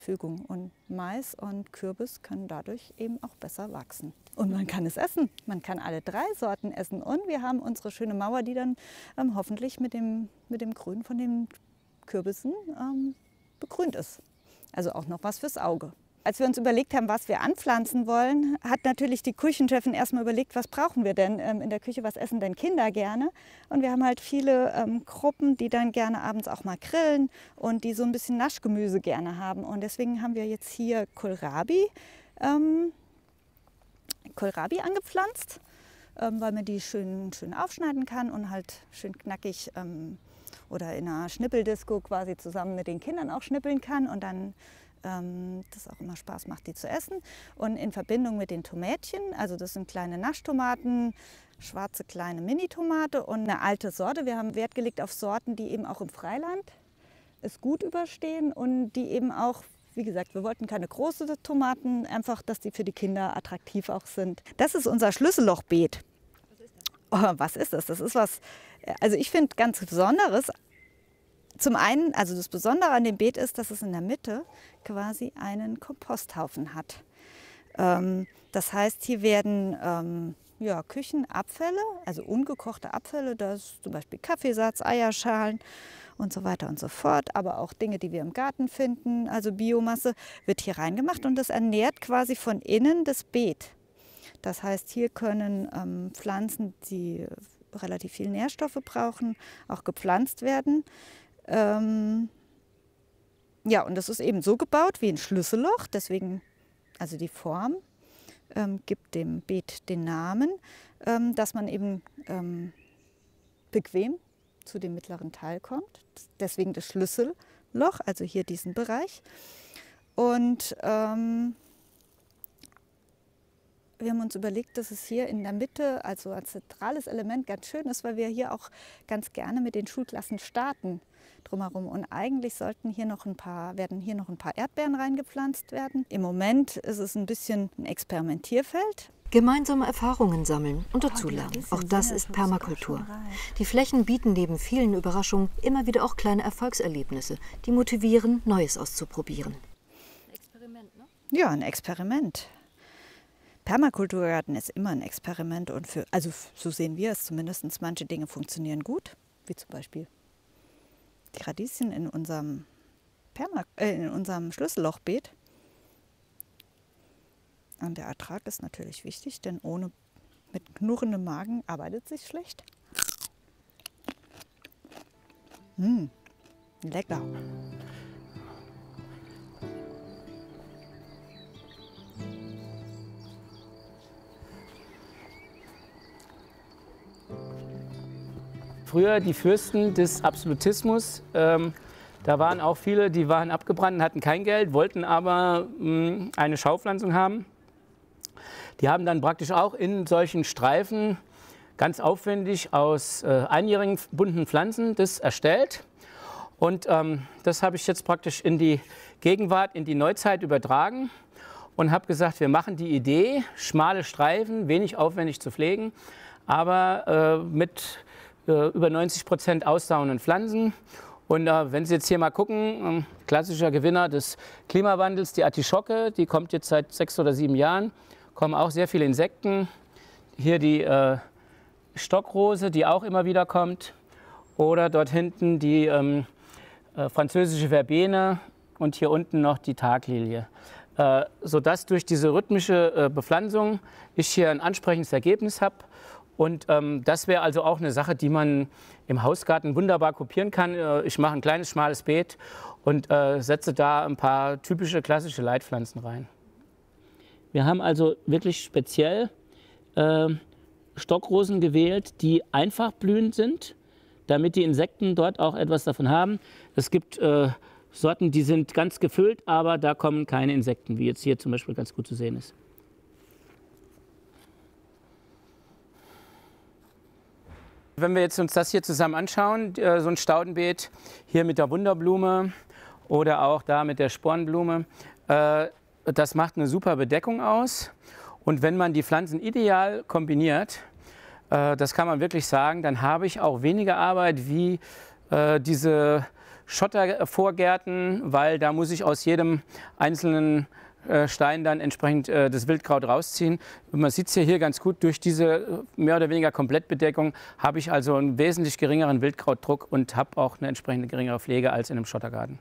Fügung. Und Mais und Kürbis können dadurch eben auch besser wachsen. Und man kann es essen. Man kann alle 3 Sorten essen. Und wir haben unsere schöne Mauer, die dann hoffentlich mit dem Grün von den Kürbissen begrünt ist. Also auch noch was fürs Auge. Als wir uns überlegt haben, was wir anpflanzen wollen, hat natürlich die Küchenchefin erstmal überlegt, was brauchen wir denn in der Küche, was essen denn Kinder gerne? Und wir haben halt viele Gruppen, die dann gerne abends auch mal grillen und die so ein bisschen Naschgemüse gerne haben. Und deswegen haben wir jetzt hier Kohlrabi angepflanzt, weil man die schön aufschneiden kann und halt schön knackig oder in einer Schnippeldisco quasi zusammen mit den Kindern auch schnippeln kann und dann das auch immer Spaß macht, die zu essen. Und in Verbindung mit den Tomätchen, also das sind kleine Naschtomaten, schwarze kleine Mini-Tomate und eine alte Sorte. Wir haben Wert gelegt auf Sorten, die eben auch im Freiland es gut überstehen und die eben auch, wie gesagt, wir wollten keine großen Tomaten, einfach, dass die für die Kinder attraktiv auch sind. Das ist unser Schlüssellochbeet. Was ist das? Das ist was, also ich finde ganz Besonderes. Zum einen, also das Besondere an dem Beet ist, dass es in der Mitte quasi einen Komposthaufen hat. Das heißt, hier werden Küchenabfälle, also ungekochte Abfälle, da ist zum Beispiel Kaffeesatz, Eierschalen und so weiter und so fort, aber auch Dinge, die wir im Garten finden, also Biomasse, wird hier reingemacht und das ernährt quasi von innen das Beet. Das heißt, hier können Pflanzen, die relativ viel Nährstoffe brauchen, auch gepflanzt werden. Und das ist eben so gebaut wie ein Schlüsselloch, deswegen, also die Form gibt dem Beet den Namen, dass man eben bequem zu dem mittleren Teil kommt, deswegen das Schlüsselloch, also hier diesen Bereich. Und wir haben uns überlegt, dass es hier in der Mitte, also als zentrales Element, ganz schön ist, weil wir hier auch ganz gerne mit den Schulklassen starten drumherum. Und eigentlich werden hier noch ein paar Erdbeeren reingepflanzt werden. Im Moment ist es ein bisschen ein Experimentierfeld. Gemeinsame Erfahrungen sammeln und dazulernen. Auch das ist Permakultur. Die Flächen bieten neben vielen Überraschungen immer wieder auch kleine Erfolgserlebnisse, die motivieren, Neues auszuprobieren. Ein Experiment, ne? Ja, ein Experiment. Permakulturgarten ist immer ein Experiment und so sehen wir es zumindest. Manche Dinge funktionieren gut, wie zum Beispiel die Radieschen in unserem Schlüssellochbeet. Und der Ertrag ist natürlich wichtig, denn mit knurrendem Magen arbeitet sich schlecht. Lecker. Früher die Fürsten des Absolutismus, da waren auch viele, die waren abgebrannt und hatten kein Geld, wollten aber eine Schaupflanzung haben. Die haben dann praktisch auch in solchen Streifen ganz aufwendig aus einjährigen bunten Pflanzen das erstellt. Und das habe ich jetzt praktisch in die Gegenwart, in die Neuzeit übertragen und habe gesagt, wir machen die Idee, schmale Streifen, wenig aufwendig zu pflegen, aber mit über 90% ausdauernden Pflanzen. Und wenn Sie jetzt hier mal gucken, klassischer Gewinner des Klimawandels, die Artischocke, die kommt jetzt seit 6 oder 7 Jahren, kommen auch sehr viele Insekten. Hier die Stockrose, die auch immer wieder kommt. Oder dort hinten die französische Verbene und hier unten noch die Taglilie. Sodass durch diese rhythmische Bepflanzung ich hier ein ansprechendes Ergebnis habe. Und das wäre also auch eine Sache, die man im Hausgarten wunderbar kopieren kann. Ich mache ein kleines, schmales Beet und setze da ein paar typische, klassische Leitpflanzen rein. Wir haben also wirklich speziell Stockrosen gewählt, die einfach blühend sind, damit die Insekten dort auch etwas davon haben. Es gibt Sorten, die sind ganz gefüllt, aber da kommen keine Insekten, wie jetzt hier zum Beispiel ganz gut zu sehen ist. Wenn wir jetzt uns das hier zusammen anschauen, so ein Staudenbeet hier mit der Wunderblume oder auch da mit der Spornblume, das macht eine super Bedeckung aus. Und wenn man die Pflanzen ideal kombiniert, das kann man wirklich sagen, dann habe ich auch weniger Arbeit wie diese Schottervorgärten, weil da muss ich aus jedem einzelnen Stein dann entsprechend das Wildkraut rausziehen. Und man sieht es hier ganz gut, durch diese mehr oder weniger Komplettbedeckung habe ich also einen wesentlich geringeren Wildkrautdruck und habe auch eine entsprechende geringere Pflege als in einem Schottergarten.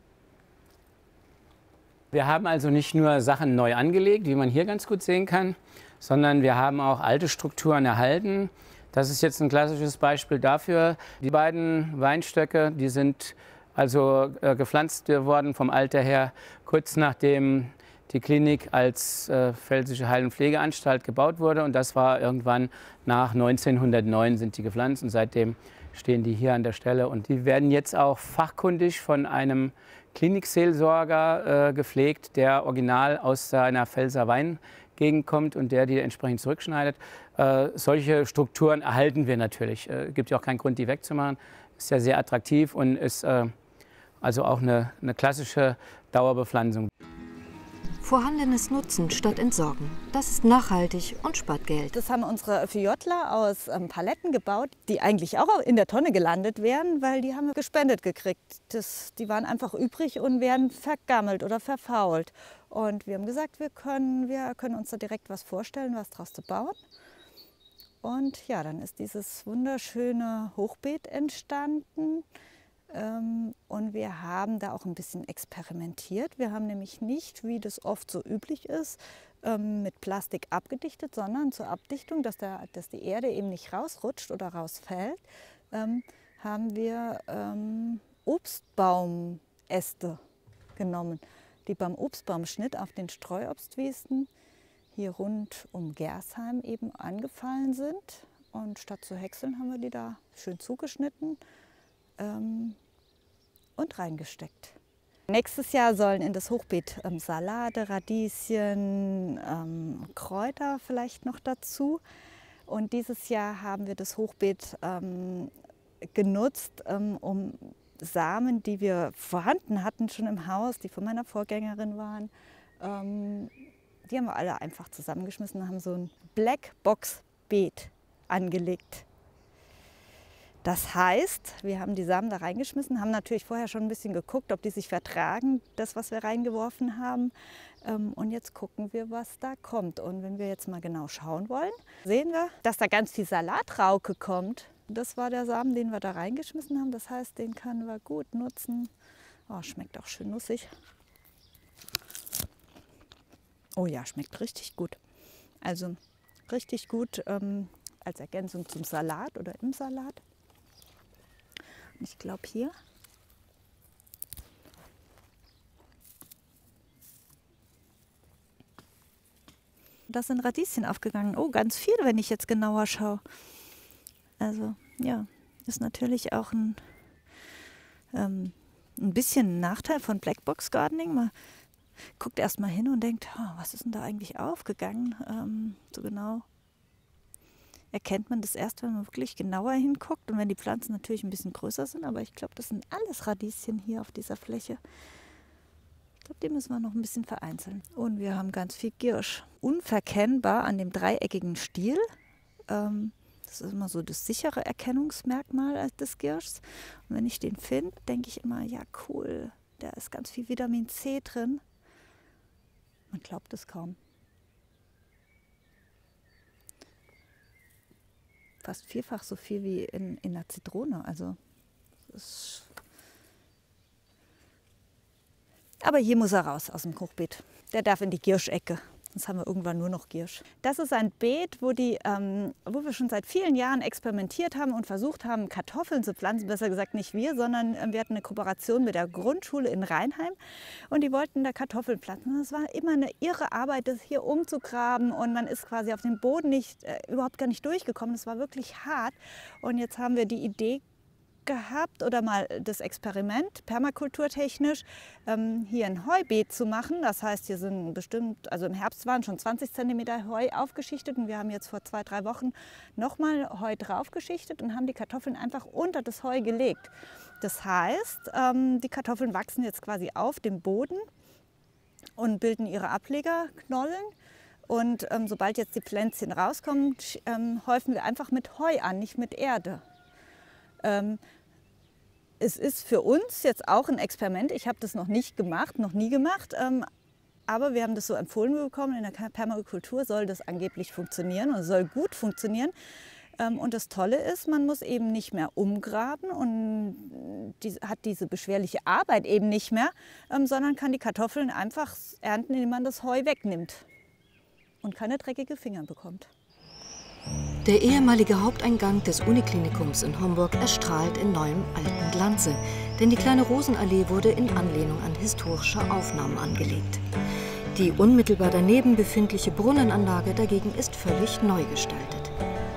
Wir haben also nicht nur Sachen neu angelegt, wie man hier ganz gut sehen kann, sondern wir haben auch alte Strukturen erhalten. Das ist jetzt ein klassisches Beispiel dafür. Die beiden Weinstöcke, die sind also gepflanzt worden vom Alter her kurz nachdem die Klinik als Pfälzische Heil- und Pflegeanstalt gebaut wurde. Und das war irgendwann nach 1909 sind die gepflanzt und seitdem stehen die hier an der Stelle. Und die werden jetzt auch fachkundig von einem Klinikseelsorger gepflegt, der original aus seiner Pfälzer Weingegend kommt und der die entsprechend zurückschneidet. Solche Strukturen erhalten wir natürlich. Gibt ja auch keinen Grund, die wegzumachen. Ist ja sehr attraktiv und ist also auch eine klassische Dauerbepflanzung. Vorhandenes nutzen statt entsorgen. Das ist nachhaltig und spart Geld. Das haben unsere Fiottler aus Paletten gebaut, die eigentlich auch in der Tonne gelandet wären, weil die haben wir gespendet gekriegt. Die waren einfach übrig und wären vergammelt oder verfault. Und wir haben gesagt, wir können uns da direkt was vorstellen, was draus zu bauen. Und ja, dann ist dieses wunderschöne Hochbeet entstanden. Und wir haben da auch ein bisschen experimentiert. Wir haben nämlich nicht, wie das oft so üblich ist, mit Plastik abgedichtet, sondern zur Abdichtung, dass die Erde eben nicht rausrutscht oder rausfällt, haben wir Obstbaumäste genommen, die beim Obstbaumschnitt auf den Streuobstwiesen hier rund um Gersheim eben angefallen sind. Und statt zu häckseln haben wir die da schön zugeschnitten und reingesteckt. Nächstes Jahr sollen in das Hochbeet Salate, Radieschen, Kräuter vielleicht noch dazu. Und dieses Jahr haben wir das Hochbeet genutzt, um Samen, die wir vorhanden hatten schon im Haus, die von meiner Vorgängerin waren, die haben wir alle einfach zusammengeschmissen und haben so ein Blackbox-Beet angelegt. Das heißt, wir haben die Samen da reingeschmissen, haben natürlich vorher schon ein bisschen geguckt, ob die sich vertragen, das, was wir reingeworfen haben. Und jetzt gucken wir, was da kommt. Und wenn wir jetzt mal genau schauen wollen, sehen wir, dass da ganz viel Salatrauke kommt. Das war der Samen, den wir da reingeschmissen haben. Das heißt, den können wir gut nutzen. Oh, schmeckt auch schön nussig. Oh ja, schmeckt richtig gut. Also richtig gut als Ergänzung zum Salat oder im Salat. Ich glaube hier. Da sind Radieschen aufgegangen. Oh, ganz viel, wenn ich jetzt genauer schaue. Also ja, ist natürlich auch ein bisschen ein Nachteil von Blackbox Gardening. Man guckt erst mal hin und denkt, oh, was ist denn da eigentlich aufgegangen? So genau erkennt man das erst, wenn man wirklich genauer hinguckt und wenn die Pflanzen natürlich ein bisschen größer sind. Aber ich glaube, das sind alles Radieschen hier auf dieser Fläche. Ich glaube, die müssen wir noch ein bisschen vereinzeln. Und wir haben ganz viel Giersch. Unverkennbar an dem dreieckigen Stiel. Das ist immer so das sichere Erkennungsmerkmal des Gierschs. Und wenn ich den finde, denke ich immer, ja cool, da ist ganz viel Vitamin C drin. Man glaubt es kaum. Fast vierfach so viel wie in der Zitrone. Also, aber hier muss er raus aus dem Hochbeet. Der darf in die Gierschecke. Sonst haben wir irgendwann nur noch Giersch. Das ist ein Beet, wo wir schon seit vielen Jahren experimentiert haben und versucht haben, Kartoffeln zu pflanzen. Besser gesagt nicht wir, sondern wir hatten eine Kooperation mit der Grundschule in Rheinheim. Und die wollten da Kartoffeln pflanzen. Es war immer eine irre Arbeit, das hier umzugraben. Und man ist quasi auf dem Boden überhaupt gar nicht durchgekommen. Es war wirklich hart. Und jetzt haben wir die Idee gehabt oder mal das Experiment permakulturtechnisch hier ein Heubeet zu machen. Das heißt, hier sind bestimmt, also im Herbst waren schon 20 cm Heu aufgeschichtet und wir haben jetzt vor 2-3 Wochen nochmal Heu draufgeschichtet und haben die Kartoffeln einfach unter das Heu gelegt. Das heißt, die Kartoffeln wachsen jetzt quasi auf dem Boden und bilden ihre Ablegerknollen. Und sobald jetzt die Pflänzchen rauskommen, häufen wir einfach mit Heu an, nicht mit Erde. es ist für uns jetzt auch ein Experiment. Ich habe das noch nicht gemacht, noch nie gemacht. Aber wir haben das so empfohlen bekommen, in der Permakultur soll das angeblich funktionieren und soll gut funktionieren. Und das Tolle ist, man muss eben nicht mehr umgraben und hat diese beschwerliche Arbeit eben nicht mehr, sondern kann die Kartoffeln einfach ernten, indem man das Heu wegnimmt und keine dreckigen Finger bekommt. Der ehemalige Haupteingang des Uniklinikums in Homburg erstrahlt in neuem alten Glanze, denn die kleine Rosenallee wurde in Anlehnung an historische Aufnahmen angelegt. Die unmittelbar daneben befindliche Brunnenanlage dagegen ist völlig neu gestaltet.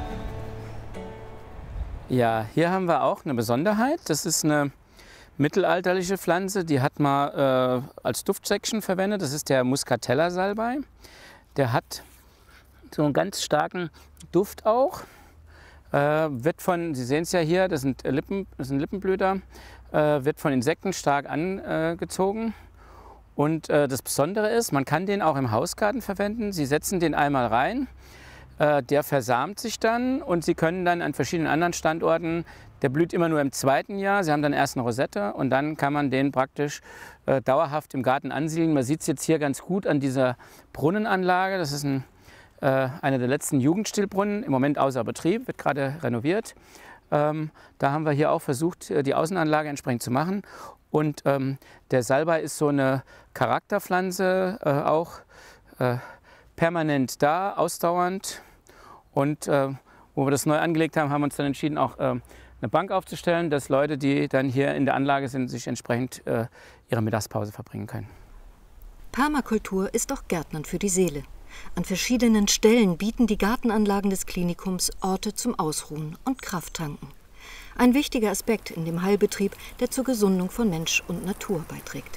Ja, hier haben wir auch eine Besonderheit. Das ist eine mittelalterliche Pflanze, die hat man als Duftsäckchen verwendet. Das ist der Muscatella-Salbei. Der hat so einen ganz starken Duft auch. Wird von, Sie sehen es ja hier, das sind Lippenblüter, wird von Insekten stark angezogen. Und das Besondere ist, man kann den auch im Hausgarten verwenden. Sie setzen den einmal rein, der versamt sich dann und Sie können dann an verschiedenen anderen Standorten, der blüht immer nur im zweiten Jahr, Sie haben dann erst eine Rosette und dann kann man den praktisch dauerhaft im Garten ansiedeln. Man sieht es jetzt hier ganz gut an dieser Brunnenanlage. Das ist einer der letzten Jugendstilbrunnen, im Moment außer Betrieb, wird gerade renoviert. Da haben wir hier auch versucht, die Außenanlage entsprechend zu machen. Und der Salbei ist so eine Charakterpflanze, auch permanent da, ausdauernd. Und wo wir das neu angelegt haben, haben wir uns dann entschieden, auch eine Bank aufzustellen, dass Leute, die dann hier in der Anlage sind, sich entsprechend ihre Mittagspause verbringen können. Permakultur ist auch Gärtnern für die Seele. An verschiedenen Stellen bieten die Gartenanlagen des Klinikums Orte zum Ausruhen und Krafttanken. Ein wichtiger Aspekt in dem Heilbetrieb, der zur Gesundung von Mensch und Natur beiträgt.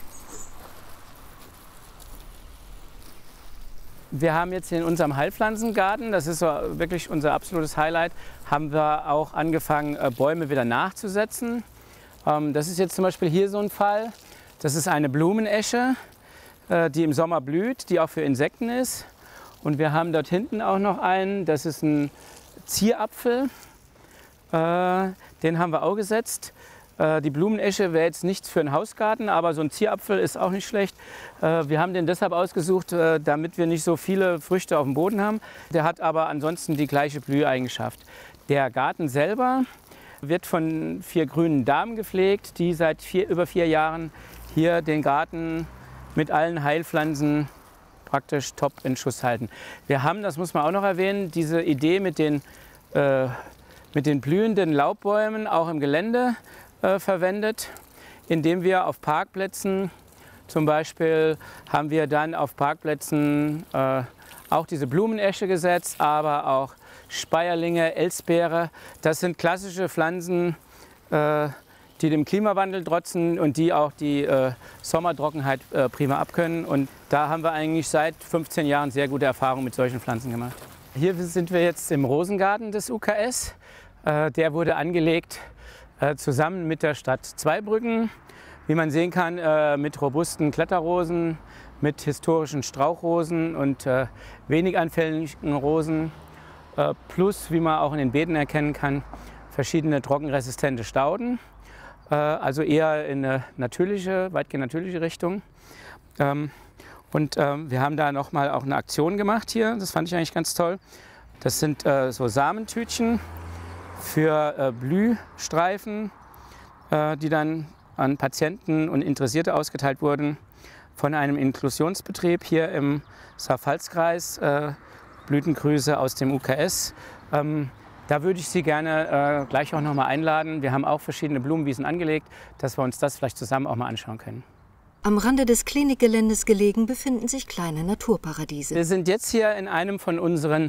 Wir haben jetzt in unserem Heilpflanzengarten, das ist so wirklich unser absolutes Highlight, haben wir auch angefangen, Bäume wieder nachzusetzen. Das ist jetzt zum Beispiel hier so ein Fall. Das ist eine Blumenesche, die im Sommer blüht, die auch für Insekten ist. Und wir haben dort hinten auch noch einen, das ist ein Zierapfel. Den haben wir auch gesetzt. Die Blumenesche wäre jetzt nichts für einen Hausgarten, aber so ein Zierapfel ist auch nicht schlecht. Wir haben den deshalb ausgesucht, damit wir nicht so viele Früchte auf dem Boden haben. Der hat aber ansonsten die gleiche Blüheigenschaft. Der Garten selber wird von 4 grünen Damen gepflegt, die seit über 4 Jahren hier den Garten mit allen Heilpflanzen praktisch top in Schuss halten. Wir haben, das muss man auch noch erwähnen, diese Idee mit den blühenden Laubbäumen auch im Gelände verwendet, indem wir auf Parkplätzen, zum Beispiel haben wir dann auf Parkplätzen auch diese Blumenesche gesetzt, aber auch Speierlinge, Elsbeere. Das sind klassische Pflanzen, die dem Klimawandel trotzen und die auch die Sommertrockenheit prima abkönnen. Und da haben wir eigentlich seit 15 Jahren sehr gute Erfahrungen mit solchen Pflanzen gemacht. Hier sind wir jetzt im Rosengarten des UKS. Der wurde angelegt zusammen mit der Stadt Zweibrücken. Wie man sehen kann, mit robusten Kletterrosen, mit historischen Strauchrosen und wenig anfälligen Rosen. Plus, wie man auch in den Beeten erkennen kann, verschiedene trockenresistente Stauden. Also eher in eine natürliche, weitgehend natürliche Richtung. Wir haben da nochmal auch eine Aktion gemacht hier, das fand ich eigentlich ganz toll. Das sind so Samentütchen für Blühstreifen, die dann an Patienten und Interessierte ausgeteilt wurden von einem Inklusionsbetrieb hier im Saar-Pfalz-Kreis. Blütengrüße aus dem UKS. Da würde ich Sie gerne gleich auch noch mal einladen. Wir haben auch verschiedene Blumenwiesen angelegt, dass wir uns das vielleicht zusammen auch mal anschauen können. Am Rande des Klinikgeländes gelegen befinden sich kleine Naturparadiese. Wir sind jetzt hier in einem von unseren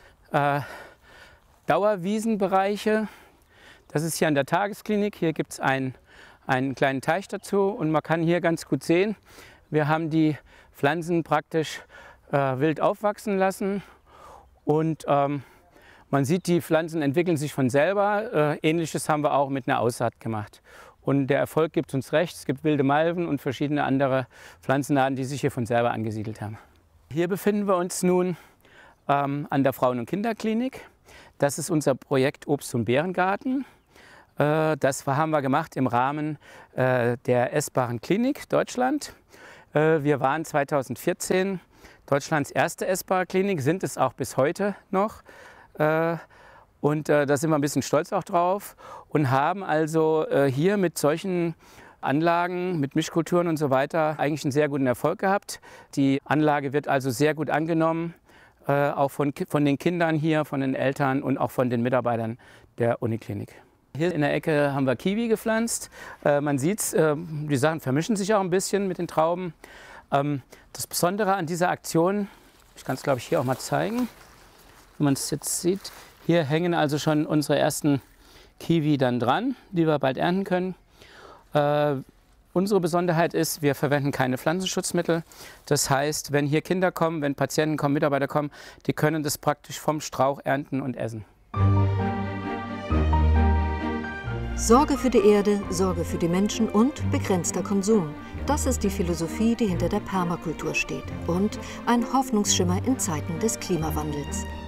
Dauerwiesenbereiche. Das ist hier an der Tagesklinik. Hier gibt es einen kleinen Teich dazu und man kann hier ganz gut sehen, wir haben die Pflanzen praktisch wild aufwachsen lassen und man sieht, die Pflanzen entwickeln sich von selber. Ähnliches haben wir auch mit einer Aussaat gemacht. Und der Erfolg gibt uns recht. Es gibt wilde Malven und verschiedene andere Pflanzenarten, die sich hier von selber angesiedelt haben. Hier befinden wir uns nun an der Frauen- und Kinderklinik. Das ist unser Projekt Obst- und Beerengarten. Das haben wir gemacht im Rahmen der Essbaren Klinik Deutschland. Wir waren 2014 Deutschlands erste essbare Klinik, sind es auch bis heute noch. Und da sind wir ein bisschen stolz auch drauf und haben also hier mit solchen Anlagen, mit Mischkulturen und so weiter eigentlich einen sehr guten Erfolg gehabt. Die Anlage wird also sehr gut angenommen, auch von den Kindern hier, von den Eltern und auch von den Mitarbeitern der Uniklinik. Hier in der Ecke haben wir Kiwi gepflanzt. Man sieht es, die Sachen vermischen sich auch ein bisschen mit den Trauben. Das Besondere an dieser Aktion, ich kann es glaube ich hier auch mal zeigen, wenn man es jetzt sieht, hier hängen also schon unsere ersten Kiwi dann dran, die wir bald ernten können. Unsere Besonderheit ist, wir verwenden keine Pflanzenschutzmittel. Das heißt, wenn hier Kinder kommen, wenn Patienten kommen, Mitarbeiter kommen, die können das praktisch vom Strauch ernten und essen. Sorge für die Erde, Sorge für die Menschen und begrenzter Konsum. Das ist die Philosophie, die hinter der Permakultur steht und ein Hoffnungsschimmer in Zeiten des Klimawandels.